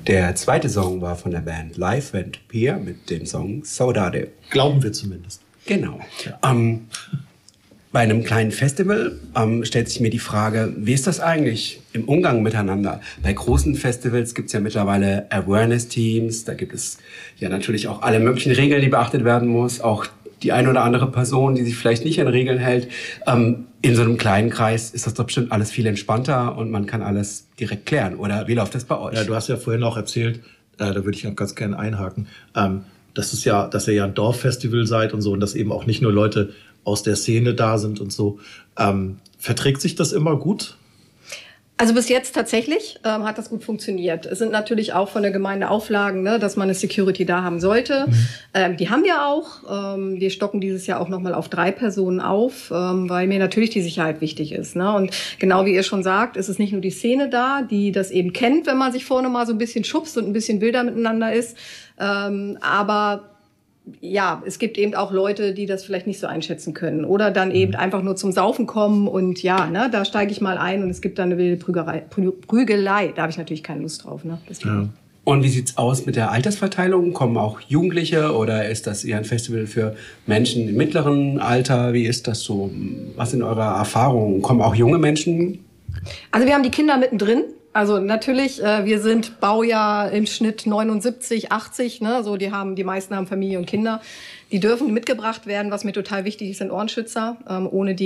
Der zweite Song war von der Band Live Vampire mit dem Song Saudade. Glauben wir zumindest. Genau. Ja. Bei einem kleinen Festival stellt sich mir die Frage, wie ist das eigentlich im Umgang miteinander? Bei großen Festivals gibt es ja mittlerweile Awareness-Teams, da gibt es ja natürlich auch alle möglichen Regeln, die beachtet werden muss, auch die eine oder andere Person, die sich vielleicht nicht an Regeln hält. In so einem kleinen Kreis ist das doch bestimmt alles viel entspannter und man kann alles direkt klären. Oder wie läuft das bei euch? Ja, du hast ja vorhin auch erzählt, da würde ich auch ganz gerne einhaken, dass ihr ja ein Dorffestival seid und so und dass eben auch nicht nur Leute aus der Szene da sind und so. Verträgt sich das immer gut? Also bis jetzt tatsächlich hat das gut funktioniert. Es sind natürlich auch von der Gemeinde Auflagen, ne, dass man eine Security da haben sollte. Die haben wir auch. Wir stocken dieses Jahr auch nochmal auf 3 Personen auf, weil mir natürlich die Sicherheit wichtig ist. Ne? Und genau wie ihr schon sagt, ist es nicht nur die Szene da, die das eben kennt, wenn man sich vorne mal so ein bisschen schubst und ein bisschen wilder miteinander ist. Aber ja, es gibt eben auch Leute, die das vielleicht nicht so einschätzen können oder dann eben einfach nur zum Saufen kommen und ja, ne, da steige ich mal ein und es gibt dann eine wilde Prügelei. Da habe ich natürlich keine Lust drauf. Ne? Ja. Und wie sieht's aus mit der Altersverteilung? Kommen auch Jugendliche oder ist das eher ein Festival für Menschen im mittleren Alter? Wie ist das so? Was sind eure Erfahrungen? Kommen auch junge Menschen? Also wir haben die Kinder mittendrin. Also natürlich, wir sind Baujahr im Schnitt 79, 80, ne? So die meisten haben Familie und Kinder. Die dürfen mitgebracht werden. Was mir total wichtig ist, sind Ohrenschützer. Ohne die